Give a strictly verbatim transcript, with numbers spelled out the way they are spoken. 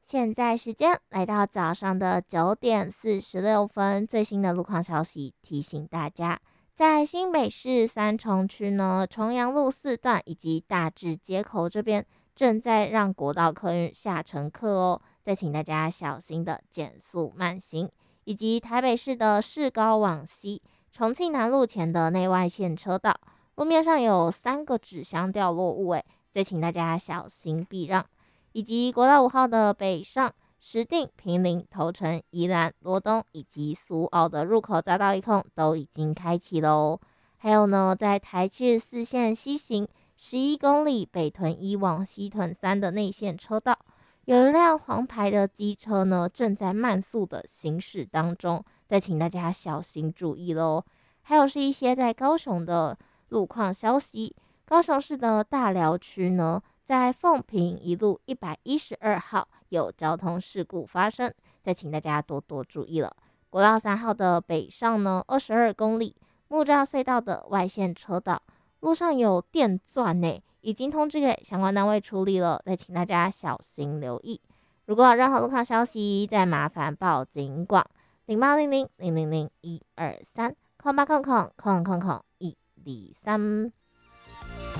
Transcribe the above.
现在时间来到早上的九点四十六分，最新的路况消息提醒大家，在新北市三重区呢，重阳路四段以及大智街口这边正在让国道客运下乘客哦，再请大家小心的减速慢行，以及台北市的市高往西重庆南路前的内外线车道，路面上有三个纸箱掉落物，诶，再请大家小心避让。以及国道五号的北上、石碇、平林、头城、宜兰、罗东以及苏澳的入口匝道一控都已经开启喽。还有呢，在台七十四线西行十一公里北屯一往西屯三的内线车道，有一辆黄牌的机车呢正在慢速的行驶当中，再请大家小心注意喽。还有是一些在高雄的路况消息，高雄市的大寮区呢。在凤屏一路一百一十二号有交通事故发生，再请大家多多注意了。国道三号的北上呢，二十二公里木栅隧道的外线车道路上有电钻呢，已经通知给相关单位处理了，再请大家小心留意。如果有任何路况消息，再麻烦报警广零八零零零零零一二三空八空空空空空一二三。